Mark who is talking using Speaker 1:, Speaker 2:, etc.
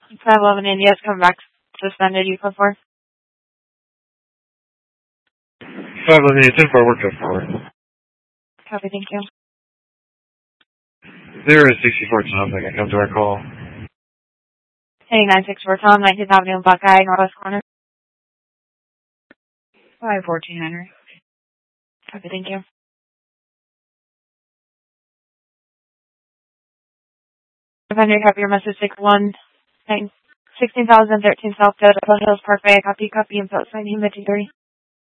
Speaker 1: 511 India's come back suspended. You put for?
Speaker 2: 511 India, 10-4, work up for it.
Speaker 1: Copy, thank you.
Speaker 2: 064 Tom, I can come to our call.
Speaker 1: Heading 964 Tom, 19th Avenue, Buckeye, Northwest Corner.
Speaker 3: 514 Henry.
Speaker 1: Copy, thank you. Offender, copy your message 16,013 South Dakota, Hills Parkway. Copy, info, sign, humidity 3.